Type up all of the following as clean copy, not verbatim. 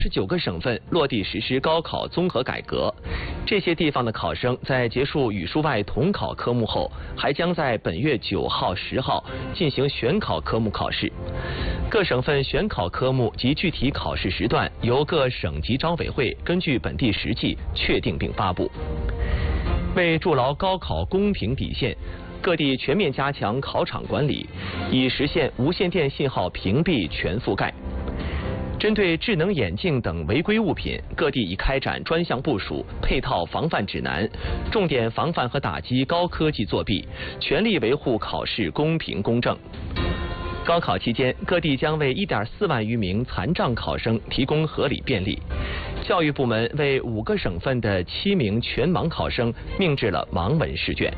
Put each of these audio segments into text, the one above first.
19个省份落地实施高考综合改革，这些地方的考生在结束语数外统考科目后，还将在本月9号、10号进行选考科目考试。各省份选考科目及具体考试时段由各省级招委会根据本地实际确定并发布。为筑牢高考公平底线，各地全面加强考场管理，以实现无线电信号屏蔽全覆盖。针对智能眼镜等违规物品，各地已开展专项部署、配套防范指南，重点防范和打击高科技作弊，全力维护考试公平公正。高考期间，各地将为1.4万余名残障考生提供合理便利。教育部门为5个省份的7名全盲考生命制了盲文试卷。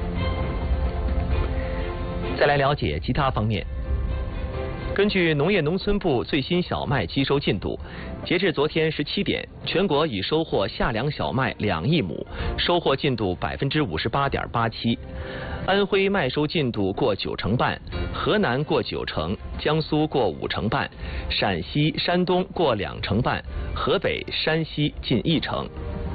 再来了解其他方面。根据农业农村部最新小麦机收进度，截至昨天17点，全国已收获夏粮小麦2亿亩，收获进度58.87%。安徽麦收进度过90%半，河南过90%，江苏过50%半，陕西、山东过2成半，河北、山西近1成。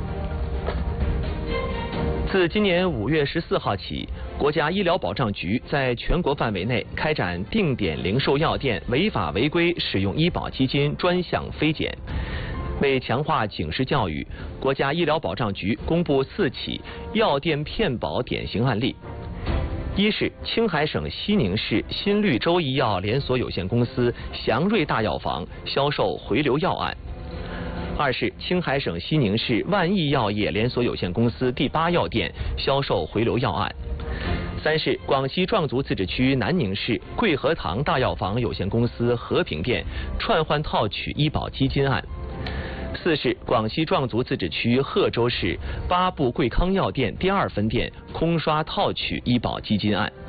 自今年5月14号起，国家医疗保障局在全国范围内开展定点零售药店违法违规使用医保基金专项非检。为强化警示教育，国家医疗保障局公布4起药店骗保典型案例。一是青海省西宁市新绿洲医药连锁有限公司祥瑞大药房销售回流药案。二是青海省西宁市万益药业连锁有限公司第8药店销售回流药案。三是广西壮族自治区南宁市桂和堂大药房有限公司和平店串换套取医保基金案。四是广西壮族自治区贺州市八部贵康药店第2分店空刷套取医保基金案。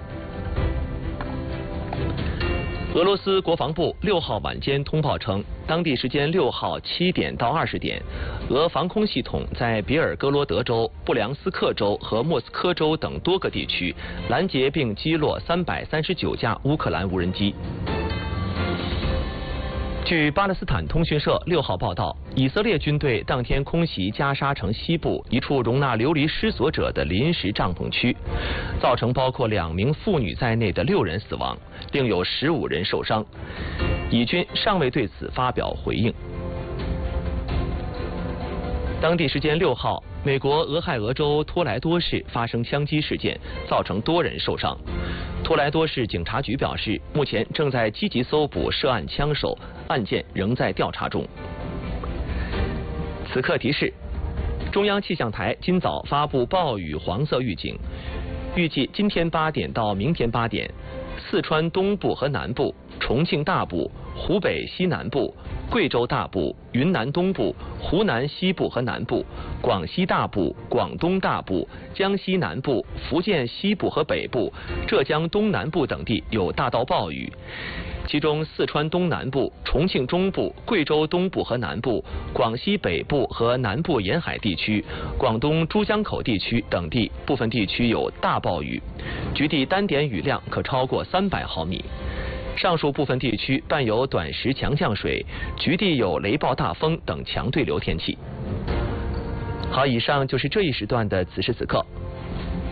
俄罗斯国防部6号晚间通报称，当地时间6号7点到20点，俄防空系统在别尔哥罗德州、布良斯克州和莫斯科州等多个地区拦截并击落339架乌克兰无人机。据巴勒斯坦通讯社6号报道，以色列军队当天空袭加沙城西部一处容纳流离失所者的临时帐篷区，造成包括2名妇女在内的6人死亡，另有15人受伤。以军尚未对此发表回应。当地时间6号，美国俄亥俄州托莱多市发生枪击事件，造成多人受伤。托莱多市警察局表示，目前正在积极搜捕涉案枪手，案件仍在调查中。此刻提示：中央气象台今早发布暴雨黄色预警，预计今天8点到明天8点，四川东部和南部、重庆大部、湖北西南部、贵州大部、云南东部、湖南西部和南部、广西大部、广东大部、江西南部、福建西部和北部、浙江东南部等地有大到暴雨。其中四川东南部、重庆中部、贵州东部和南部、广西北部和南部沿海地区、广东珠江口地区等地部分地区有大暴雨，局地单点雨量可超过300毫米。上述部分地区伴有短时强降水，局地有雷暴大风等强对流天气。好，以上就是这一时段的此时此刻。